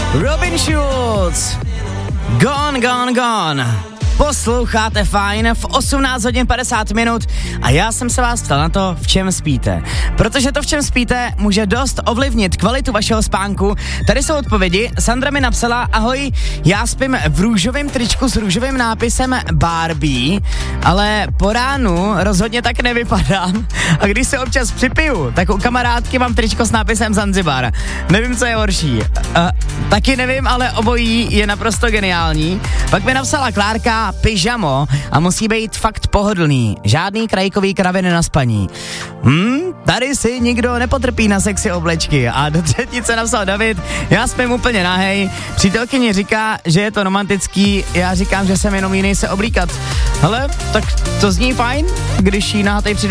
Robin Schulz. Gone, gone, gone. Posloucháte Fajn v 18 hodin 50 minut a já jsem se vás ptal na to, v čem spíte. Protože to, v čem spíte, může dost ovlivnit kvalitu vašeho spánku. Tady jsou odpovědi. Sandra mi napsala: ahoj, já spím v růžovém tričku s růžovým nápisem Barbie, ale po ránu rozhodně tak nevypadám. A když se občas připiju, tak u kamarádky mám tričko s nápisem Zanzibar. Nevím, co je horší. Taky nevím, ale obojí je naprosto geniální. Pak mi napsala Klárka: pyžamo a musí být fakt pohodlný. Žádný krajkový kraviny na spaní. Tady si nikdo nepotrpí na sexy oblečky. A do třetice napsal David: já spím úplně nahej. Přítelkyně říká, že je to romantický, já říkám, že jsem jenom jiný se oblíkat. Hele, tak to zní fajn, když jí nahatej přijde